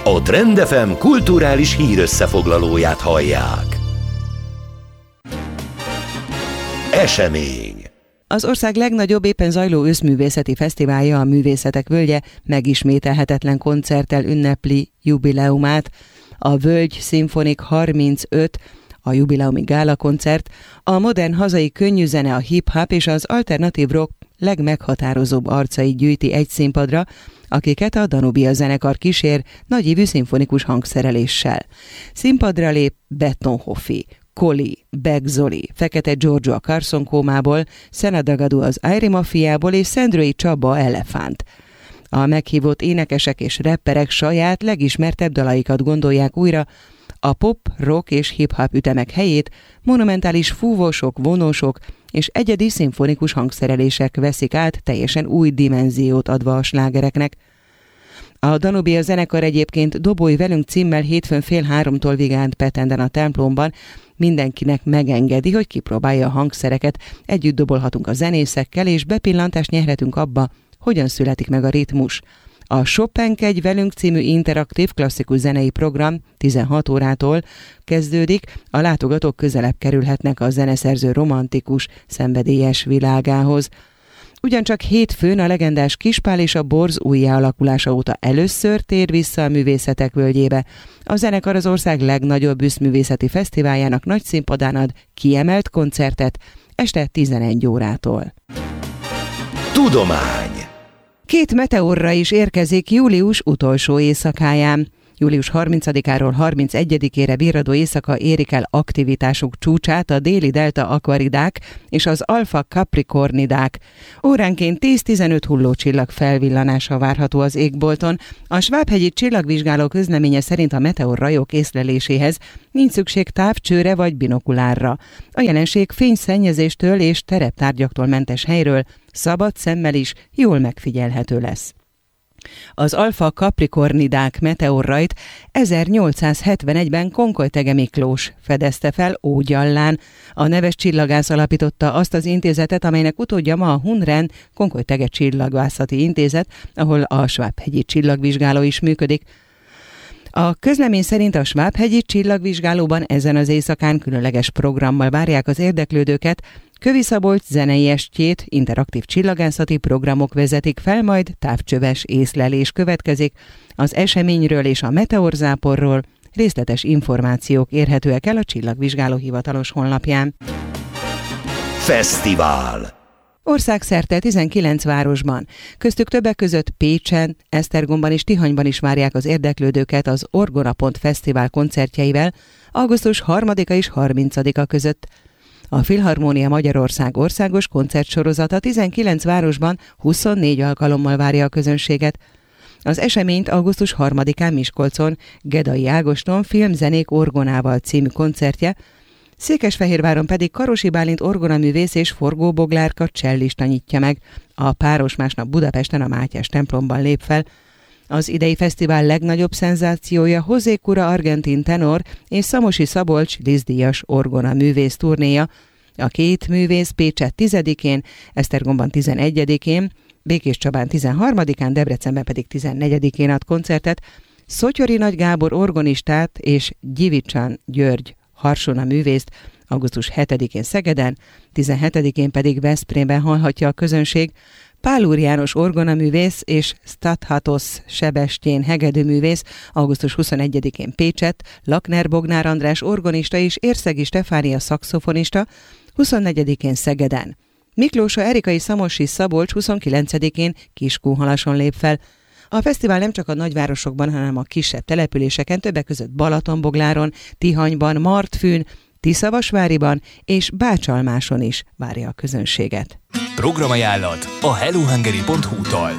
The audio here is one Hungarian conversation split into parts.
A Trend FM kulturális hírösszefoglalóját hallják. Esemény. Az ország legnagyobb éppen zajló őszművészeti fesztiválja, a Művészetek Völgye megismételhetetlen koncerttel ünnepli jubileumát. A Völgy Szimfonik 35, a jubileumi gála koncert, a modern hazai könnyűzene, a hip-hop és az alternatív rock legmeghatározóbb arcait gyűjti egy színpadra, akiket a Danubia zenekar kísér nagyívű szimfonikus hangszereléssel. Színpadra lép Betonhoffi, Koli, Beck Zoli, Fekete Giorgio a Carson Kómából, Szenadagadu az Airi Mafiából és Szendrői Csaba Elefánt. A meghívott énekesek és rapperek saját legismertebb dalaikat gondolják újra, a pop, rock és hip-hop ütemek helyét monumentális fúvósok, vonósok és egyedi szimfonikus hangszerelések veszik át, teljesen új dimenziót adva a slágereknek. A Danubia zenekar egyébként Dobolj velünk címmel hétfőn 2:30 Vigánt Petenden a templomban mindenkinek megengedi, hogy kipróbálja a hangszereket, együtt dobolhatunk a zenészekkel, és bepillantást nyerhetünk abba, hogyan születik meg a ritmus. A Chopinkedj velünk című interaktív klasszikus zenei program 16 órától kezdődik, a látogatók közelebb kerülhetnek a zeneszerző romantikus, szenvedélyes világához. Ugyancsak hétfőn a legendás Kispál és a Borz újjáalakulása óta először tér vissza a Művészetek Völgyébe. A zenekar az ország legnagyobb őszművészeti fesztiváljának nagy színpadán ad kiemelt koncertet este 11 órától. Tudomány. 2 meteorra is érkezik július utolsó éjszakáján. Július 30-áról 31-ére virradó éjszaka érik el aktivitásuk csúcsát a déli delta akvaridák és az alfa capricornidák. Óránként 10-15 hullócsillag felvillanása várható az égbolton. A Svábhegyi Csillagvizsgáló közleménye szerint a meteorrajok észleléséhez nincs szükség távcsőre vagy binokulárra. A jelenség fényszennyezéstől és tereptárgyaktól mentes helyről szabad szemmel is jól megfigyelhető lesz. Az alfa capricornidák meteorrajt 1871-ben Konkoly-Thege Miklós fedezte fel Ógyallán. A neves csillagász alapította azt az intézetet, amelynek utódja ma a Hunren Konkoly-Thege Csillagvászati Intézet, ahol a Svábhegyi Csillagvizsgáló is működik. A közlemény szerint a Svábhegyi Csillagvizsgálóban ezen az éjszakán különleges programmal várják az érdeklődőket. Kövi Szabolcs zenei estjét interaktív csillagászati programok vezetik fel, majd távcsöves észlelés következik. Az eseményről és a meteorzáporról részletes információk érhetőek el a Csillagvizsgáló hivatalos honlapján. Fesztivál. Országszerte 19 városban, köztük többek között Pécsen, Esztergomban és Tihanyban is várják az érdeklődőket az Orgonapont Fesztivál koncertjeivel augusztus 3-a és 30-a között. A Filharmónia Magyarország országos koncertsorozata 19 városban 24 alkalommal várja a közönséget. Az eseményt augusztus 3-án Miskolcon Gedai Ágoston Filmzenék orgonával című koncertje, Székesfehérváron pedig Karosi Bálint orgonaművész és Forgó-Boglárka csellista nyitja meg. A páros másnap Budapesten a Mátyás templomban lép fel. Az idei fesztivál legnagyobb szenzációja José Cura argentin tenor és Szamosi Szabolcs díszdíjas orgonaművész turnéja. A 2 művész Pécset 10-én, Esztergomban 11-én, Békéscsabán 13-án, Debrecenben pedig 14-én ad koncertet. Szottyori Nagy Gábor orgonistát és Gyivicsan György harsona művészt augusztus 7-én Szegeden, 17-én pedig Veszprémben hallhatja a közönség. Pál Úr János orgonaművész és Stathatos Sebestyén hegedűművész augusztus 21-én Pécset, Lakner Bognár András orgonista és Érszegi Stefánia szaxofonista 24-én Szegeden. Miklósa Erikai Szamosi Szabolcs 29-én Kiskunhalason lép fel. A fesztivál nem csak a nagyvárosokban, hanem a kisebb településeken, többek között Balatonbogláron, Tihanyban, Martfűn, Tiszavasváriban és Bácsalmáson is várja a közönséget. Programajánlat a hellohungary.hu-tól.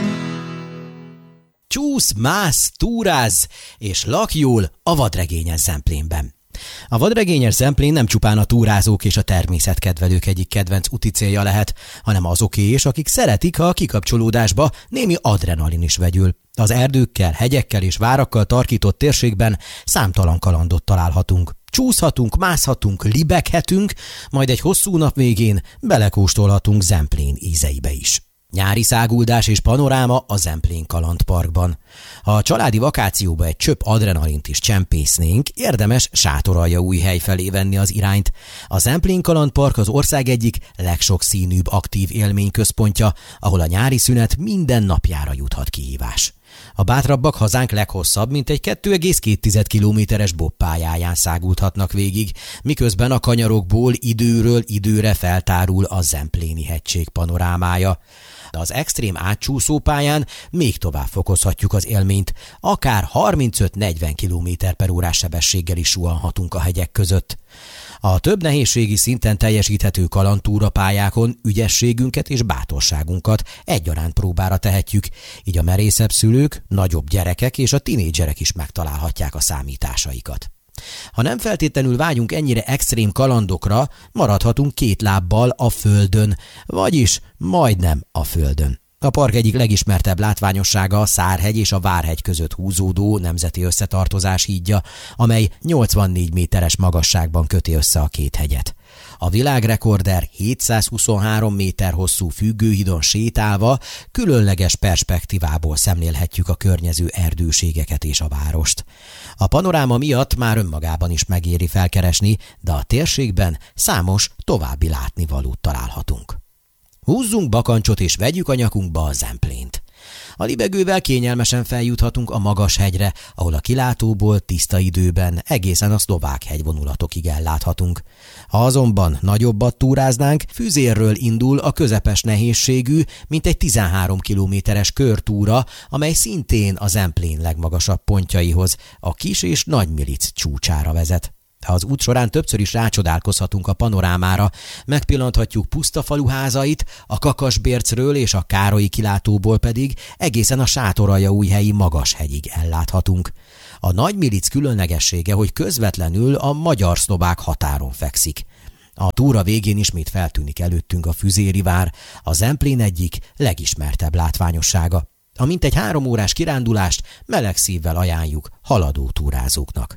Csúsz, mász, túráz és lakj jól a Vadregényes Zemplénben. A Vadregényes Zemplén nem csupán a túrázók és a természetkedvelők egyik kedvenc úti célja lehet, hanem azoké is, akik szeretik, ha a kikapcsolódásba némi adrenalin is vegyül. Az erdőkkel, hegyekkel és várakkal tarkított térségben számtalan kalandot találhatunk. Csúszhatunk, mászhatunk, libeghetünk, majd egy hosszú nap végén belekóstolhatunk Zemplén ízeibe is. Nyári száguldás és panoráma a Zemplén kalandparkban. Ha a családi vakációba egy csöpp adrenalint is csempésznénk, érdemes Sátoraljaújhely felé venni az irányt. A Zemplén kalandpark az ország egyik legsokszínűbb aktív élményközpontja, ahol a nyári szünet minden napjára juthat kihívás. A bátrabbak hazánk leghosszabb, mint egy 2,2 kilométeres bobpályáján száguldhatnak végig, miközben a kanyarokból időről időre feltárul a Zempléni hegység panorámája. Az extrém átcsúszópályán még tovább fokozhatjuk az élményt, akár 35-40 km/órás sebességgel is suhanhatunk a hegyek között. A több nehézségi szinten teljesíthető kalandtúrapályákon ügyességünket és bátorságunkat egyaránt próbára tehetjük, így a merészebb szülők, nagyobb gyerekek és a tinédzserek is megtalálhatják a számításaikat. Ha nem feltétlenül vágyunk ennyire extrém kalandokra, maradhatunk két lábbal a földön, vagyis majdnem a földön. A park egyik legismertebb látványossága a Szárhegy és a Várhegy között húzódó nemzeti összetartozás hídja, amely 84 méteres magasságban köti össze a két hegyet. A világrekorder 723 méter hosszú függőhídon sétálva különleges perspektívából szemlélhetjük a környező erdőségeket és a várost. A panoráma miatt már önmagában is megéri felkeresni, de a térségben számos további látnivalót találhatunk. Húzzunk bakancsot és vegyük a nyakunkba a Zemplént. A libegővel kényelmesen feljuthatunk a magas hegyre, ahol a kilátóból tiszta időben egészen a szlovák hegyvonulatokig elláthatunk. Ha azonban nagyobbat túráznánk, Füzérről indul a közepes nehézségű, mintegy 13 kilométeres körtúra, amely szintén a Zemplén legmagasabb pontjaihoz, a Kis- és Nagymilic csúcsára vezet. Az út során többször is rácsodálkozhatunk a panorámára, megpillanthatjuk pusztafalu házait, a Kakasbércről és a Károlyi kilátóból pedig egészen a Sátoraljaújhelyi Magashegyig elláthatunk. A Nagymilic különlegessége, hogy közvetlenül a magyar-szlovák határon fekszik. A túra végén ismét feltűnik előttünk a Füzéri vár, a Zemplén egyik legismertebb látványossága. A mintegy 3 órás kirándulást meleg szívvel ajánljuk haladó túrázóknak.